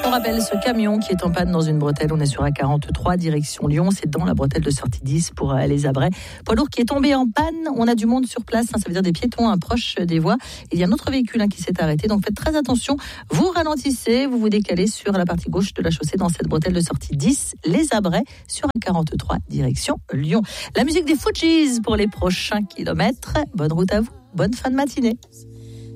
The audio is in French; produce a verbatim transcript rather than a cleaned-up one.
On rappelle ce camion qui est en panne dans une bretelle. On est sur A quarante-trois, direction Lyon. C'est dans la bretelle de sortie dix pour euh, les Abrais. Poids lourd qui est tombé en panne. On a du monde sur place. Hein, ça veut dire des piétons hein, proches des voies. Il y a un autre véhicule hein, qui s'est arrêté. Donc faites très attention. Vous ralentissez. Vous vous décalez sur la partie gauche de la chaussée dans cette bretelle de sortie dix. Les Abrais sur A quarante-trois, direction Lyon. La musique des Fujis pour les prochains kilomètres. Bonne route à vous. Bonne fin de matinée.